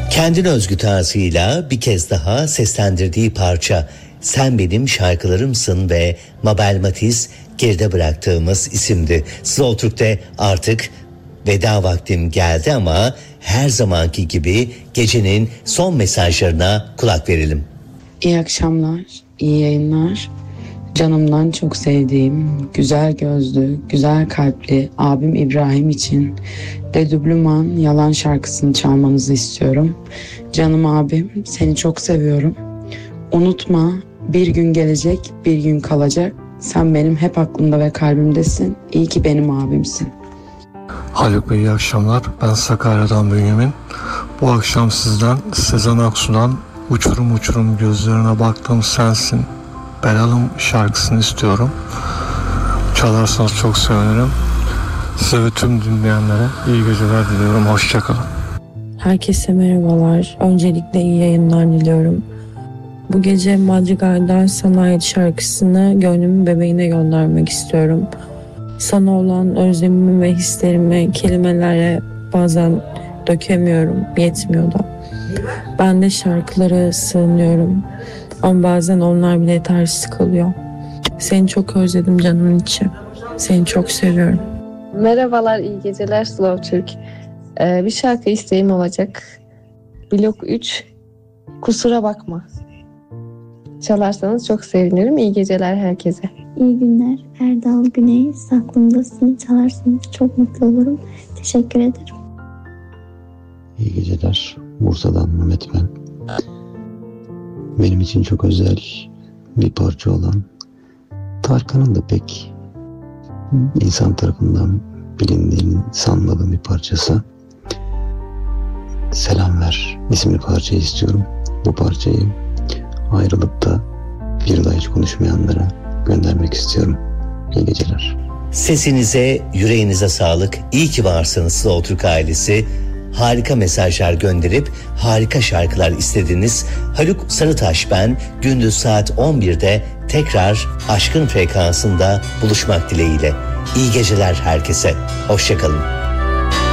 Kendine özgü tarzıyla bir kez daha seslendirdiği parça Sen Benim Şarkılarımsın ve Mabel Matiz geride bıraktığımız isimdi. Slow Türk'te artık veda vaktim geldi ama her zamanki gibi gecenin son mesajlarına kulak verelim. İyi akşamlar, iyi yayınlar. Canımdan çok sevdiğim, güzel gözlü, güzel kalpli abim İbrahim için Dedüblüman Yalan şarkısını çalmanızı istiyorum. Canım abim, seni çok seviyorum. Unutma, bir gün gelecek, bir gün kalacak. Sen benim hep aklımda ve kalbimdesin. İyi ki benim abimsin. Haluk Bey iyi akşamlar. Ben Sakarya'dan Bünyamin. Bu akşam sizden Sezen Aksu'dan Uçurum Uçurum Gözlerine Baktım Sensin Belalım şarkısını istiyorum. Çalarsanız çok sevinirim. Size ve tüm dinleyenlere iyi geceler diliyorum. Hoşçakalın. Herkese merhabalar. Öncelikle iyi yayınlar diliyorum. Bu gece Madrigal'den Sana Ait şarkısını gönlümün bebeğine göndermek istiyorum. Sana olan özlemimi ve hislerimi kelimelere bazen dökemiyorum, yetmiyor da. Ben de şarkılara sığınıyorum ama bazen onlar bile yetersiz kalıyor. Seni çok özledim canımın içi. Seni çok seviyorum. Merhabalar, iyi geceler Slow Türk. Bir şarkı isteğim olacak. Blok 3, Kusura Bakma. Çalarsanız çok sevinirim. İyi geceler herkese. İyi günler. Erdal Güney, Aklımdasın. Çalarsanız çok mutlu olurum. Teşekkür ederim. İyi geceler. Bursa'dan Mehmet ben. Benim için çok özel bir parça olan, Tarkan'ın da pek insan tarafından bilindiğini sanmadığım bir parçası. Selam Ver isimli parçayı istiyorum. Bu parçayı ayrılıp da bir daha hiç konuşmayanlara göndermek istiyorum. İyi geceler. Sesinize, yüreğinize sağlık. İyi ki varsınız Slow Türk ailesi. Harika mesajlar gönderip harika şarkılar istediniz. Haluk Sarıtaş ben. Gündüz saat 11'de tekrar Aşkın Frekansı'nda buluşmak dileğiyle. İyi geceler herkese. Hoşçakalın.